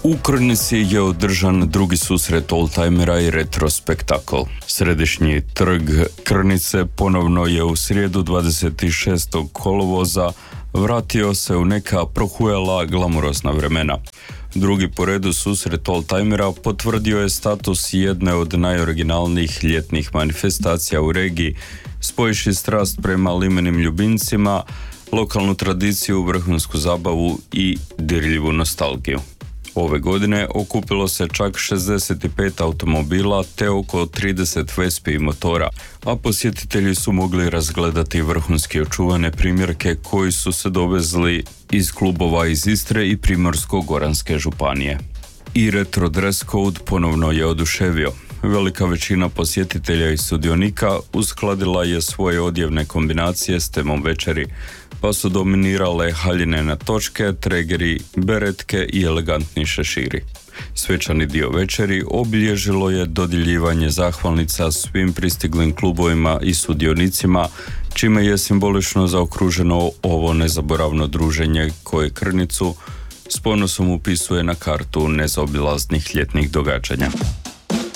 U Krnici je održan drugi susret oldtimera i retro spektakl. Središnji trg Krnice ponovno je u srijedu 26. kolovoza vratio se u neka prohujala glamurozna vremena. Drugi po redu susret oldtimera potvrdio je status jedne od najoriginalnijih ljetnih manifestacija u regiji, spojivši strast prema limenim ljubimcima, lokalnu tradiciju, vrhunsku zabavu i dirljivu nostalgiju. Ove godine okupilo se čak 65 automobila te oko 30 Vespi i motora, a posjetitelji su mogli razgledati vrhunski očuvane primjerke koji su se dovezli iz klubova iz Istre i Primorsko-goranske županije. I retro dress code ponovno je oduševio. Velika većina posjetitelja i sudionika uskladila je svoje odjevne kombinacije s temom večeri, pa su dominirale haljine na točke, tregeri, beretke i elegantni šeširi. Svečani dio večeri obilježilo je dodjeljivanje zahvalnica svim pristiglim klubovima i sudionicima, čime je simbolično zaokruženo ovo nezaboravno druženje koje Krnicu s ponosom upisuje na kartu nezaobilaznih ljetnih događanja.